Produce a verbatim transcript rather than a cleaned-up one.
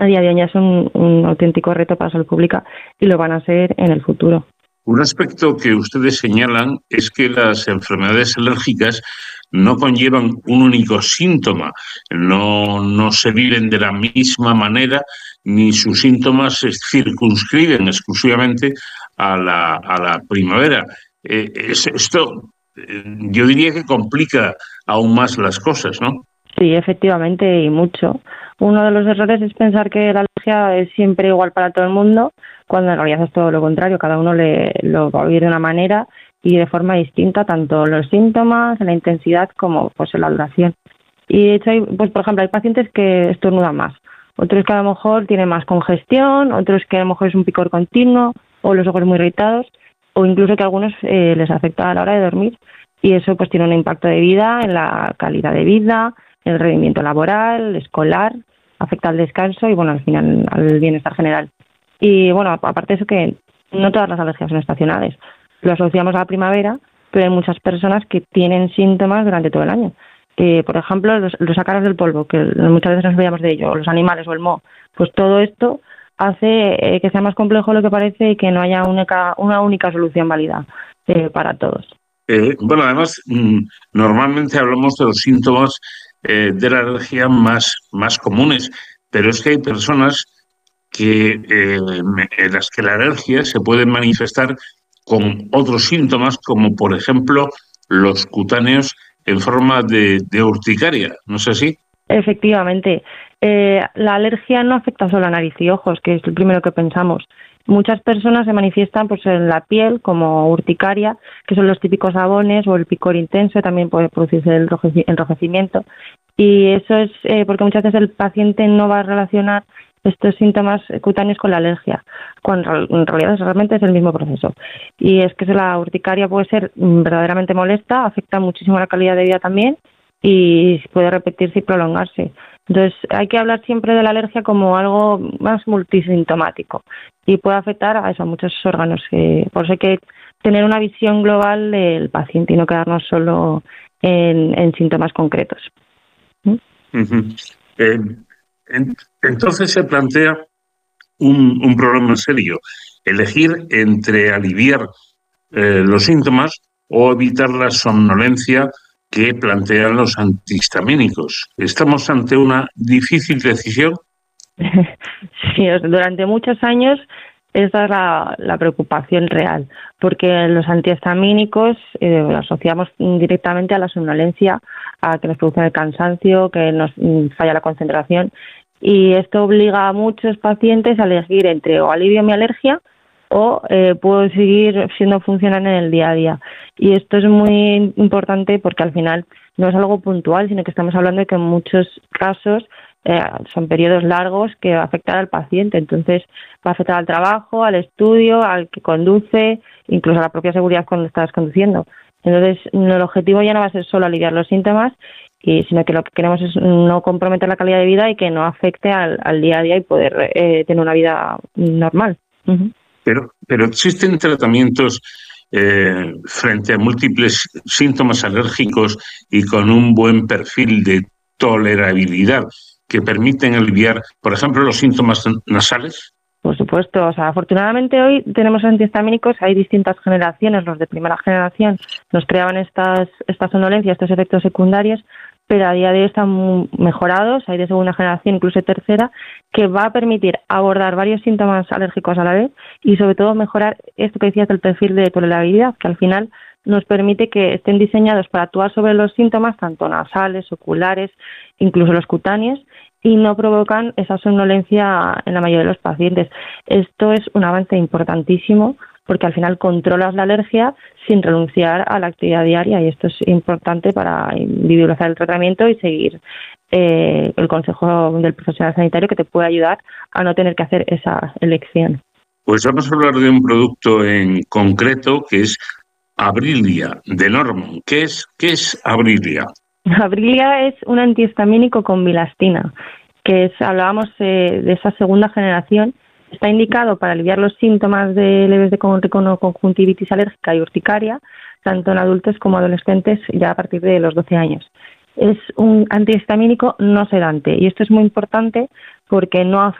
a día de hoy ya es un, un auténtico reto para la salud pública y lo van a ser en el futuro. Un aspecto que ustedes señalan es que las enfermedades alérgicas no conllevan un único síntoma, no, no se viven de la misma manera, ni sus síntomas se circunscriben exclusivamente a la, a la primavera. Eh, es, esto eh, yo diría que complica aún más las cosas, ¿no? Sí, efectivamente, y mucho. Uno de los errores es pensar que la alergia es siempre igual para todo el mundo, cuando en realidad es todo lo contrario. Cada uno le, lo va a vivir de una manera y de forma distinta, tanto los síntomas, la intensidad, como pues en la duración. Y de hecho, hay, pues por ejemplo, hay pacientes que estornudan más, otros que a lo mejor tienen más congestión, otros que a lo mejor es un picor continuo, o los ojos muy irritados, o incluso que a algunos eh, les afecta a la hora de dormir. Y eso pues tiene un impacto de vida en la calidad de vida, el rendimiento laboral, escolar, afecta al descanso y, bueno, al final al bienestar general. Y, bueno, aparte de eso, que no todas las alergias son estacionales. Lo asociamos a la primavera, pero hay muchas personas que tienen síntomas durante todo el año. Eh, por ejemplo, los, los ácaros del polvo, que muchas veces nos olvidamos de ello, o los animales o el moho. Pues todo esto hace eh, que sea más complejo lo que parece y que no haya única, una única solución válida eh, para todos. Eh, bueno, además, mmm, normalmente hablamos de los síntomas eh, de la alergia más, más comunes, pero es que hay personas que, eh, en las que la alergia se puede manifestar con otros síntomas, como por ejemplo los cutáneos en forma de, de urticaria, ¿no es así? Efectivamente. Eh, la alergia no afecta solo a nariz y ojos, que es el primero que pensamos. Muchas personas se manifiestan pues en la piel como urticaria, que son los típicos sabones, o el picor intenso, también puede producirse el enrojecimiento. Y eso es eh, porque muchas veces el paciente no va a relacionar estos síntomas cutáneos con la alergia, cuando en realidad realmente es el mismo proceso. Y es que la urticaria puede ser verdaderamente molesta, afecta muchísimo la calidad de vida también y puede repetirse y prolongarse. Entonces hay que hablar siempre de la alergia como algo más multisintomático y puede afectar a, eso, a muchos órganos. Eh, por eso hay que tener una visión global del paciente y no quedarnos solo en, en síntomas concretos. ¿Mm? Uh-huh. Eh, en, entonces se plantea un, un problema serio, elegir entre aliviar eh, los síntomas o evitar la somnolencia que plantean los antihistamínicos. ¿Estamos ante una difícil decisión? Sí, durante muchos años esa es la, la preocupación real, porque los antihistamínicos eh, lo asociamos directamente a la somnolencia, a que nos producen el cansancio, que nos falla la concentración, y esto obliga a muchos pacientes a elegir entre o alivio mi alergia o eh, puedo seguir siendo funcional en el día a día. Y esto es muy importante porque al final no es algo puntual, sino que estamos hablando de que en muchos casos eh, son periodos largos que va a afectar al paciente. Entonces va a afectar al trabajo, al estudio, al que conduce, incluso a la propia seguridad cuando estás conduciendo. Entonces no, el objetivo ya no va a ser solo aliviar los síntomas, y, sino que lo que queremos es no comprometer la calidad de vida y que no afecte al, al día a día y poder eh, tener una vida normal. Uh-huh. Pero, pero existen tratamientos eh, frente a múltiples síntomas alérgicos y con un buen perfil de tolerabilidad que permiten aliviar, por ejemplo, los síntomas nasales. Por supuesto, o sea, afortunadamente hoy tenemos antihistamínicos, hay distintas generaciones. Los de primera generación nos creaban estas, estas somnolencias, estos efectos secundarios, pero a día de hoy están mejorados, hay de segunda generación, incluso de tercera, que va a permitir abordar varios síntomas alérgicos a la vez y sobre todo mejorar esto que decías del perfil de tolerabilidad, que al final nos permite que estén diseñados para actuar sobre los síntomas, tanto nasales, oculares, incluso los cutáneos, y no provocan esa somnolencia en la mayoría de los pacientes. Esto es un avance importantísimo porque al final controlas la alergia sin renunciar a la actividad diaria, y esto es importante para individualizar el tratamiento y seguir eh, el consejo del profesional sanitario que te puede ayudar a no tener que hacer esa elección. Pues vamos a hablar de un producto en concreto que es Abrilia, de Norman. ¿Qué es, qué es Abrilia? Abrilia es un antihistamínico con bilastina, que es, hablábamos eh, de esa segunda generación. Está indicado para aliviar los síntomas de leves de conjuntivitis alérgica y urticaria, tanto en adultos como adolescentes, ya a partir de los doce años. Es un antihistamínico no sedante, y esto es muy importante porque no afecta